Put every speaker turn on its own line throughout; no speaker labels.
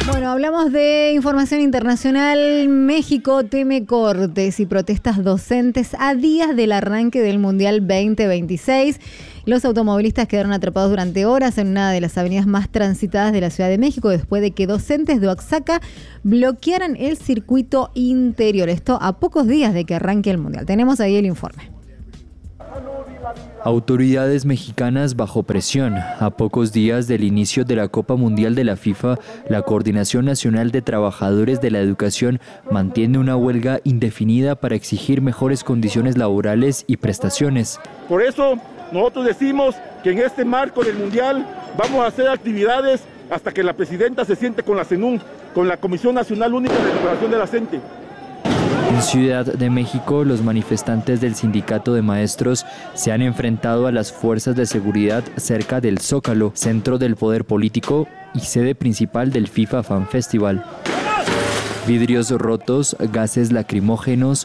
Bueno, hablamos de información internacional. México teme cortes y protestas docentes a días del arranque del Mundial 2026. Los automovilistas quedaron atrapados durante horas en una de las avenidas más transitadas de la Ciudad de México después de que docentes de Oaxaca bloquearan el circuito interior. Esto a pocos días de que arranque el Mundial. Tenemos ahí el informe.
Autoridades mexicanas bajo presión. A pocos días del inicio de la Copa Mundial de la FIFA, la Coordinación Nacional de Trabajadores de la Educación mantiene una huelga indefinida para exigir mejores condiciones laborales y prestaciones.
Por eso nosotros decimos que en este marco del Mundial vamos a hacer actividades hasta que la presidenta se siente con la CENUN, con la Comisión Nacional Única de Recuperación de la CENTE.
En Ciudad de México, los manifestantes del Sindicato de Maestros se han enfrentado a las fuerzas de seguridad cerca del Zócalo, centro del poder político y sede principal del FIFA Fan Festival. Vidrios rotos, gases lacrimógenos,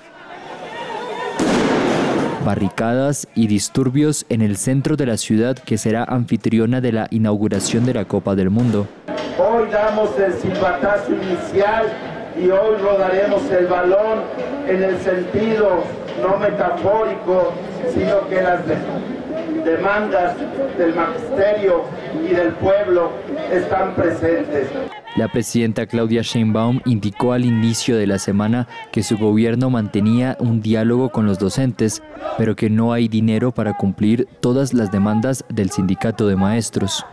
barricadas y disturbios en el centro de la ciudad que será anfitriona de la inauguración de la Copa del Mundo.
Hoy damos el silbatazo inicial y hoy rodaremos el balón en el sentido no metafórico, sino que las demandas del magisterio y del pueblo están presentes.
La presidenta Claudia Sheinbaum indicó al inicio de la semana que su gobierno mantenía un diálogo con los docentes, pero que no hay dinero para cumplir todas las demandas del sindicato de maestros.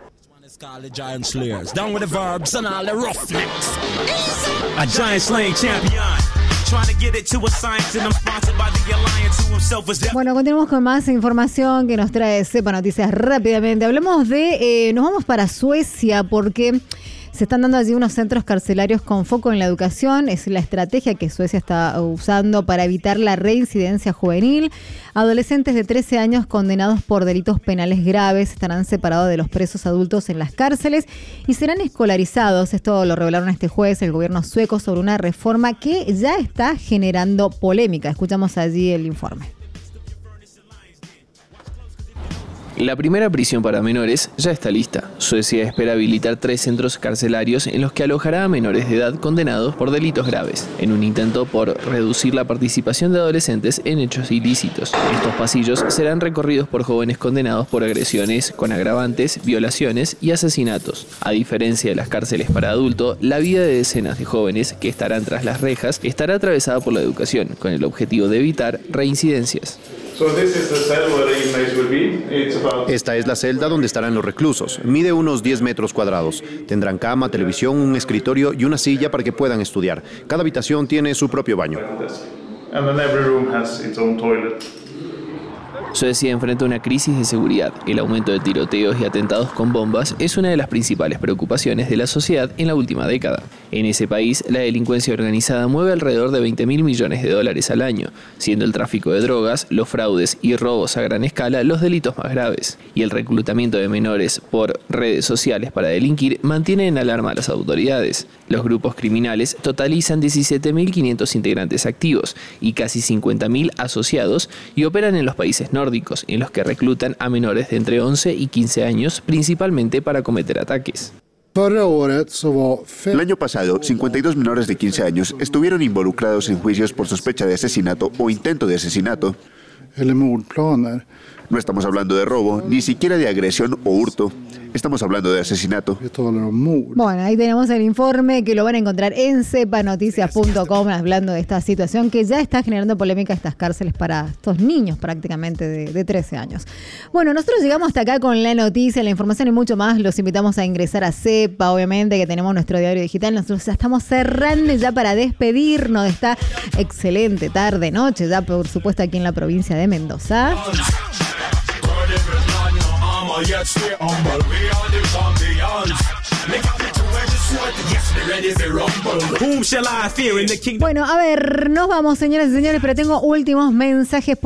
Bueno, continuamos con más información que nos trae Cepa Noticias rápidamente. Hablamos nos vamos para Suecia porque se están dando allí unos centros carcelarios con foco en la educación. Es la estrategia que Suecia está usando para evitar la reincidencia juvenil. Adolescentes de 13 años condenados por delitos penales graves estarán separados de los presos adultos en las cárceles y serán escolarizados. Esto lo revelaron este jueves el gobierno sueco sobre una reforma que ya está generando polémica. Escuchamos allí el informe.
La primera prisión para menores ya está lista. Suecia espera habilitar 3 centros carcelarios en los que alojará a menores de edad condenados por delitos graves, en un intento por reducir la participación de adolescentes en hechos ilícitos. Estos pasillos serán recorridos por jóvenes condenados por agresiones con agravantes, violaciones y asesinatos. A diferencia de las cárceles para adultos, la vida de decenas de jóvenes que estarán tras las rejas estará atravesada por la educación, con el objetivo de evitar reincidencias.
Esta es la celda donde estarán los reclusos. Mide unos 10 metros cuadrados. Tendrán cama, televisión, un escritorio y una silla para que puedan estudiar. Cada habitación tiene su propio baño.
Suecia enfrenta una crisis de seguridad. El aumento de tiroteos y atentados con bombas es una de las principales preocupaciones de la sociedad en la última década. En ese país, la delincuencia organizada mueve alrededor de $20.000 millones al año, siendo el tráfico de drogas, los fraudes y robos a gran escala los delitos más graves. Y el reclutamiento de menores por redes sociales para delinquir mantiene en alarma a las autoridades. Los grupos criminales totalizan 17.500 integrantes activos y casi 50.000 asociados y operan en los países nórdicos, en los que reclutan a menores de entre 11 y 15 años, principalmente para cometer ataques.
El año pasado, 52 menores de 15 años estuvieron involucrados en juicios por sospecha de asesinato o intento de asesinato. No estamos hablando de robo, ni siquiera de agresión o hurto. Estamos hablando de asesinato.
Bueno, ahí tenemos el informe que lo van a encontrar en cepanoticias.com, hablando de esta situación que ya está generando polémica, estas cárceles para estos niños prácticamente de 13 años. Bueno, nosotros llegamos hasta acá con la noticia, la información y mucho más. Los invitamos a ingresar a Cepa, obviamente, que tenemos nuestro diario digital. Nosotros ya estamos cerrando ya para despedirnos de esta excelente tarde, noche, ya por supuesto aquí en la provincia de Mendoza. Bueno, a ver, nos vamos, señoras y señores, pero tengo últimos mensajes.